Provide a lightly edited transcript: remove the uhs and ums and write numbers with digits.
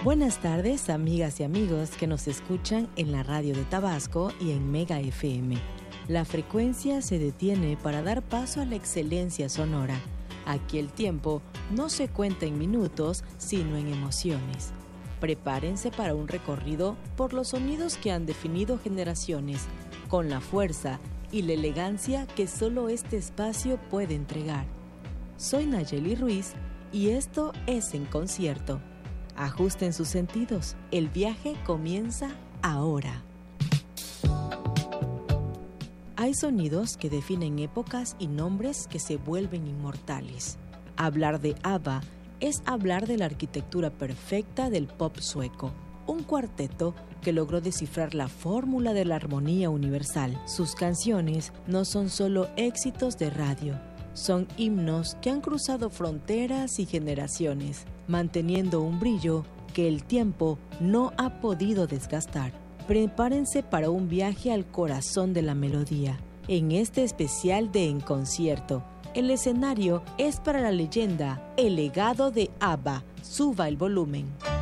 Buenas tardes, amigas y amigos que nos escuchan en la radio de Tabasco y en Mega FM. La frecuencia se detiene para dar paso a la excelencia sonora. Aquí el tiempo no se cuenta en minutos, sino en emociones. Prepárense para un recorrido por los sonidos que han definido generaciones, con la fuerza y la elegancia que solo este espacio puede entregar. Soy Nayeli Ruiz y esto es En Concierto. Ajusten sus sentidos, el viaje comienza ahora. Hay sonidos que definen épocas y nombres que se vuelven inmortales. Hablar de ABBA es hablar de la arquitectura perfecta del pop sueco, un cuarteto que logró descifrar la fórmula de la armonía universal. Sus canciones no son solo éxitos de radio, son himnos que han cruzado fronteras y generaciones, manteniendo un brillo que el tiempo no ha podido desgastar. Prepárense para un viaje al corazón de la melodía. En este especial de En Concierto, el escenario es para la leyenda, el legado de ABBA. Suba el volumen.